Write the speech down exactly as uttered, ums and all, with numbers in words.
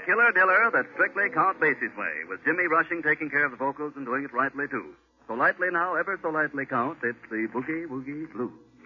killer diller that's strictly Count Basie's way, with Jimmy Rushing taking care of the vocals and doing it rightly, too. So lightly now, ever so lightly, Count, it's the Boogie Woogie Blues.